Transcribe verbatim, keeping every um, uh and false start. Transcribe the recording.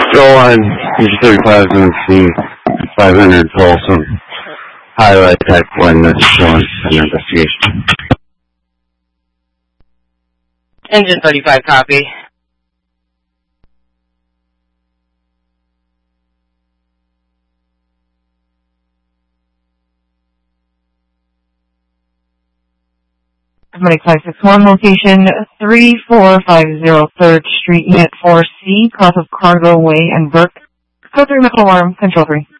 Go on, User thirty-five is on the scene, five hundred Folsom, highlight type one, that's showing under investigation. Engine thirty-five, copy. Medic five six one, location three four five zero third Street, Unit four C, cross of Cargo Way and Burke. Code three, Medical Alarm, Control three.